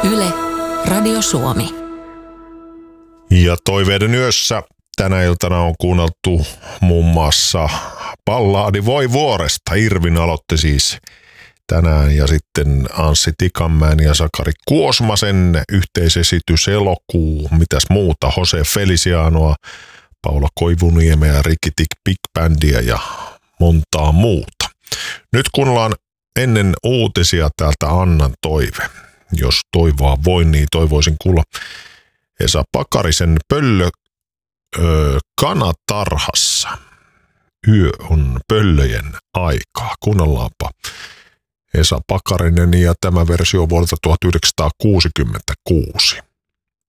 Yle, Radio Suomi. Ja Toiveiden yössä tänä iltana on kuunneltu muun muassa Ballaadi Voi vuoresta. Irvin aloitti siis tänään ja sitten Anssi Tikanmäen ja Sakari Kuosmasen yhteisesitys Elokuu. Mitäs muuta? Jose Felicianoa, Paula Koivuniemeä, Ricky Tick Big Bandia ja montaa muuta. Nyt kuunnellaan ennen uutisia täältä Annan toive. Jos toivoa voi, niin toivoisin kuulla Esa Pakarisen Pöllö kanatarhassa. Yö on pöllöjen aikaa. Kuunnellaanpa Esa Pakarinen ja tämä versio vuodelta 1966.